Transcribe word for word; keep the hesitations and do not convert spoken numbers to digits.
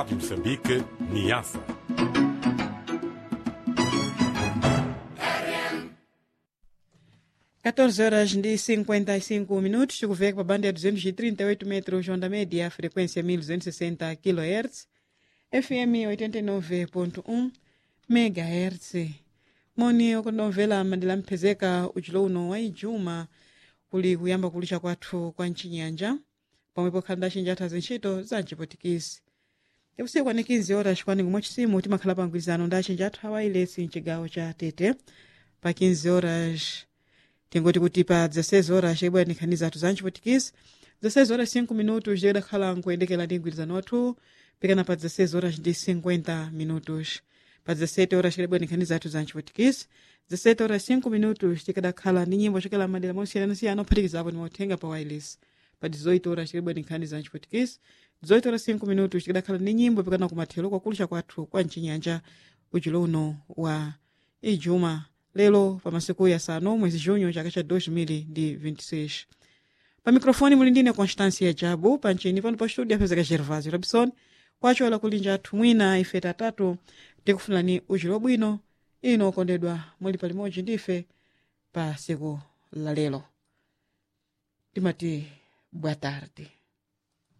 Rádio Moçambique, Niassa. quatorze horas e cinquenta e cinco minutos, chegou para a banda de duzentos e trinta e oito metros, onda média, frequência mil duzentos e sessenta kHz, F M oitenta e nove ponto um megahertz. Moni okunomvera mandela mphezeka uchilo uno wa ijuma kuli kuyamba kulisha kwathu kwa mchinyanja pomwepo khalanda chinjatha zintchito za mchipotikisi tikusiku ni quinze horas kwani kumwe chisimu timakhala pa mgwirizano nda chinjatha wa ilesi mchigawo cha Tete pa quinze horas tingoti kuti pa dezesseis horas chebwera ni nkhani zathu za mchipotikisi dezesseis horas cinco minutos chekudakhala nkuyendekera ndi mgwirizano wathu pikana pa dezesseis horas ndi cinquenta minutos pa dezessete horas chekudabwera ni nkhani zathu za mchipotikisi dezessete horas cinco minutos tikadakhala ndi nyimbo chokela madera mosiyanasiyana ophatikizapo ni mauthenga pa wireless pa dezoito horas chekudabwera ni nkhani za mchipotikisi dezoito horas cinco minutos tikadakhala ndi nyimbo pikana kumathero kwakulisha kwathu kwa mchinyanja uchilo uno wa ijuma lelo pa masiku ya sano mwezi junho chaka cha dois mil e vinte e seis. Pa mikrofoni muli ndine Constância Jabu panchini pano pa studio apezeka Gervásio Robson kwacho ala kulinja athu mwina ife tatatu tikufunani uchilo bwino ino okondedwa muli palimodzi ndife pa siku la lelo timati boa tarde.